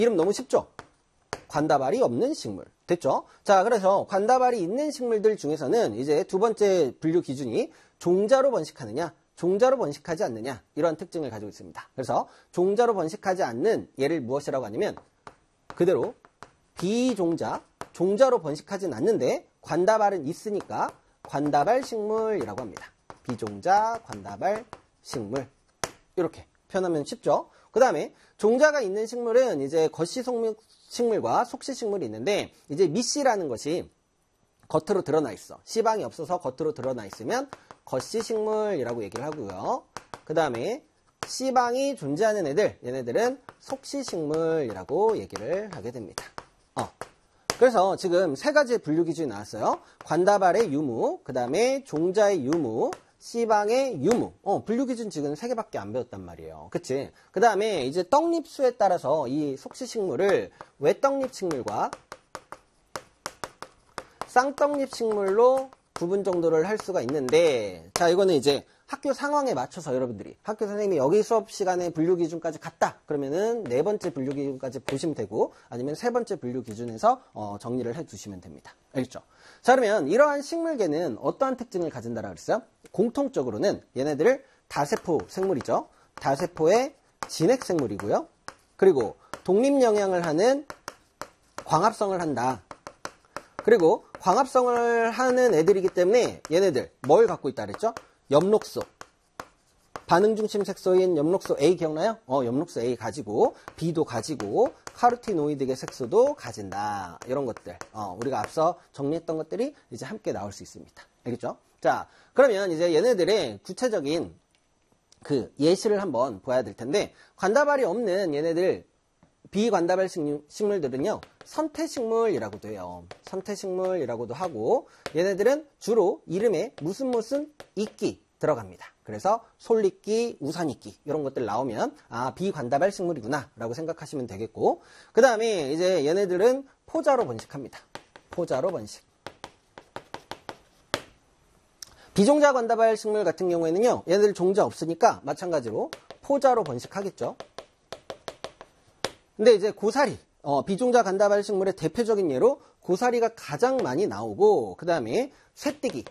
이름 너무 쉽죠? 관다발이 없는 식물. 됐죠? 자, 그래서 관다발이 있는 식물들 중에서는 이제 두 번째 분류 기준이 종자로 번식하느냐, 종자로 번식하지 않느냐, 이런 특징을 가지고 있습니다. 그래서 종자로 번식하지 않는 얘를 무엇이라고 하냐면 그대로 비종자, 종자로 번식하진 않는데 관다발은 있으니까 관다발 식물이라고 합니다. 비종자 관다발 식물. 이렇게 표현하면 쉽죠? 그 다음에 종자가 있는 식물은 이제 겉씨식물과 속씨식물이 있는데 이제 밑씨라는 것이 겉으로 드러나 있어. 씨방이 없어서 겉으로 드러나 있으면 겉씨식물이라고 얘기를 하고요. 그 다음에 씨방이 존재하는 애들, 얘네들은 속씨식물이라고 얘기를 하게 됩니다. 그래서 지금 세 가지의 분류 기준이 나왔어요. 관다발의 유무, 그 다음에 종자의 유무, 씨방의 유무. 분류 기준 지금 세 개밖에 안 배웠단 말이에요. 그치? 그 다음에 이제 떡잎수에 따라서 이 속씨식물을 외떡잎 식물과 쌍떡잎 식물로 구분 정도를 할 수가 있는데, 자, 이거는 이제 학교 상황에 맞춰서 여러분들이 학교 선생님이 여기 수업 시간에 분류 기준까지 갔다 그러면은 네 번째 분류 기준까지 보시면 되고 아니면 세 번째 분류 기준에서 정리를 해 두시면 됩니다. 알겠죠? 자, 그러면 이러한 식물계는 어떠한 특징을 가진다라고 그랬어요? 공통적으로는 얘네들을 다세포 생물이죠. 다세포의 진핵 생물이고요. 그리고 독립 영양을 하는 광합성을 한다. 그리고 광합성을 하는 애들이기 때문에 얘네들 뭘 갖고 있다 그랬죠? 엽록소. 반응 중심 색소인 엽록소 A 기억나요? 엽록소 A 가지고 B도 가지고 카로티노이드계 색소도 가진다. 이런 것들. 우리가 앞서 정리했던 것들이 이제 함께 나올 수 있습니다. 알겠죠? 자, 그러면 이제 얘네들의 구체적인 그 예시를 한번 봐야 될 텐데 관다발이 없는 얘네들 비관다발 식물들은요. 선태식물이라고도 해요. 선태식물이라고도 하고 얘네들은 주로 이름에 무슨 이끼 들어갑니다. 그래서 솔이끼, 우산이끼 이런 것들 나오면 비관다발 식물이구나 라고 생각하시면 되겠고 그 다음에 이제 얘네들은 포자로 번식합니다. 포자로 번식. 비종자 관다발 식물 같은 경우에는요. 얘네들 종자 없으니까 마찬가지로 포자로 번식하겠죠. 근데 이제 고사리, 비종자 관다발 식물의 대표적인 예로 고사리가 가장 많이 나오고 그 다음에 쇠띠기,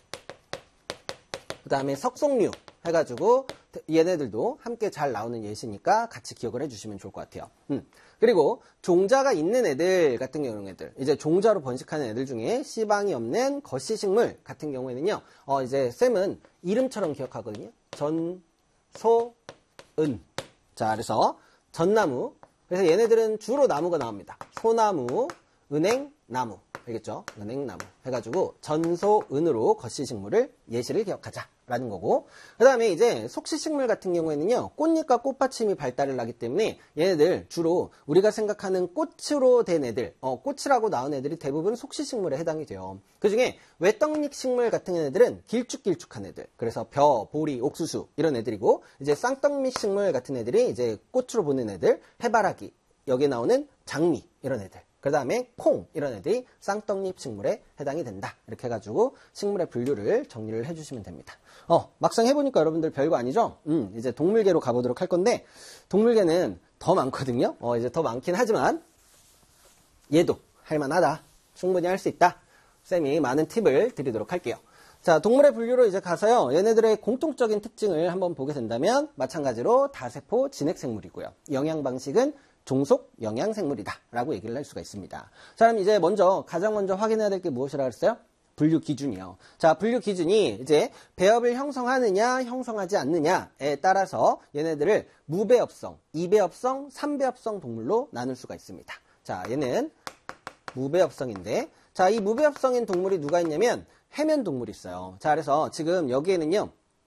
그 다음에 석송류 해가지고 얘네들도 함께 잘 나오는 예시니까 같이 기억을 해주시면 좋을 것 같아요. 그리고 종자가 있는 애들 같은 경우는 이제 종자로 번식하는 애들 중에 씨방이 없는 겉씨식물 같은 경우에는요. 이제 쌤은 이름처럼 기억하거든요. 전, 소, 은. 자, 그래서 전나무. 그래서 얘네들은 주로 나무가 나옵니다. 소나무, 은행나무. 알겠죠? 은행나무. 해가지고 전소은으로 겉씨식물을 예시를 기억하자라는 거고 그 다음에 이제 속씨식물 같은 경우에는요. 꽃잎과 꽃받침이 발달을 하기 때문에 얘네들 주로 우리가 생각하는 꽃으로 된 애들 꽃이라고 나온 애들이 대부분 속씨식물에 해당이 돼요. 그 중에 외떡잎 식물 같은 애들은 길쭉길쭉한 애들 그래서 벼, 보리, 옥수수 이런 애들이고 이제 쌍떡잎 식물 같은 애들이 이제 꽃으로 보는 애들 해바라기 여기에 나오는 장미 이런 애들 그 다음에 콩 이런 애들이 쌍떡잎 식물에 해당이 된다. 이렇게 해가지고 식물의 분류를 정리를 해주시면 됩니다. 막상 해보니까 여러분들 별거 아니죠? 이제 동물계로 가보도록 할 건데 동물계는 더 많거든요. 이제 더 많긴 하지만 얘도 할만하다. 충분히 할 수 있다. 쌤이 많은 팁을 드리도록 할게요. 자, 동물의 분류로 이제 가서요. 얘네들의 공통적인 특징을 한번 보게 된다면 마찬가지로 다세포 진핵생물이고요. 영양 방식은 종속 영양생물이다 라고 얘기를 할 수가 있습니다. 자, 그럼 이제 가장 먼저 확인해야 될 게 무엇이라고 했어요? 분류 기준이요. 자, 분류 기준이 이제 배합을 형성하느냐 형성하지 않느냐에 따라서 얘네들을 무배합성, 이배합성, 삼배합성 동물로 나눌 수가 있습니다. 자, 얘는 무배합성인데 자, 이 무배합성인 동물이 누가 있냐면 해면 동물이 있어요. 자, 그래서 지금 여기에는요.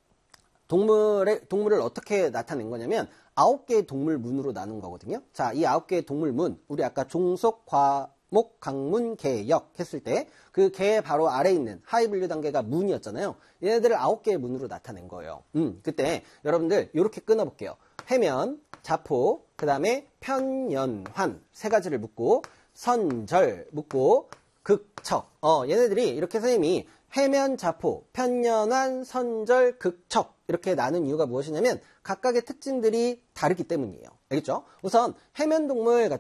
동물을 어떻게 나타낸 거냐면 9개의 동물문으로 나눈 거거든요. 자, 이 9개의 동물문, 우리 아까 종속, 과목, 강문, 개, 역 했을 때 그 개의 바로 아래에 있는 하위 분류 단계가 문이었잖아요. 얘네들을 9개의 문으로 나타낸 거예요. 그때 여러분들 이렇게 끊어볼게요. 해면, 자포, 그 다음에 편연환 세 가지를 묶고 선절 묶고 극척. 얘네들이 이렇게 선생님이 해면, 자포, 편연환, 선절, 극척 이렇게 나눈 이유가 무엇이냐면 각각의 특징들이 다르기 때문이에요. 알겠죠? 우선 해면 동물